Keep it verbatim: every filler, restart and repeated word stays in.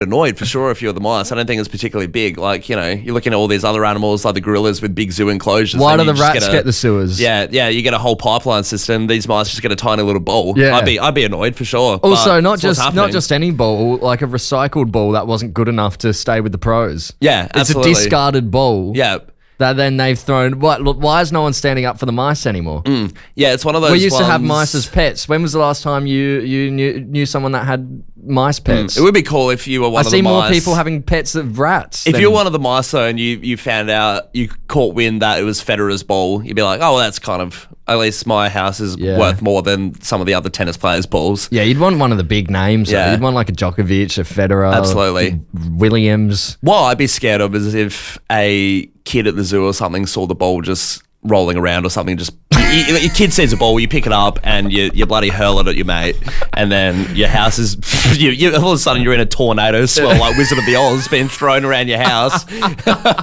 annoyed for sure if you're the mice. I don't think it's particularly big. Like, you know, you're looking at all these other animals like the gorillas with big zoo enclosures. Why do then the you just rats get, get, a, the sewers? Yeah, yeah, you get a whole pipeline system. These mice just get a tiny little bowl. Yeah. I'd be I'd be annoyed for sure. Also, but not it's what's just not happening. just any ball, like a recycled ball that wasn't good enough to stay with the pros. Yeah, It's absolutely. a discarded ball. Yeah. That then they've thrown. What? Look, why is no one standing up for the mice anymore? Mm. Yeah, it's one of those We used to have ones- mice as pets. When was the last time you you knew, knew someone that had mice pets? It would be cool if you were one I of the see mice. more people having pets of rats. If than- you're one of the mice though, and you, you found out, you caught wind that it was Federer's ball, you'd be like, oh, well, that's kind of, at least my house is Yeah. worth more than some of the other tennis players' balls. Yeah, you'd want one of the big names. though. Yeah. You'd want like a Djokovic, a Federer, Absolutely. Williams. What I'd be scared of is if a kid at the zoo or something saw the ball just rolling around or something, just you, you, your kid sees a ball, you pick it up and you, you bloody hurl it at your mate, and then your house is you, you, all of a sudden you're in a tornado swell like Wizard of the Oz being thrown around your house.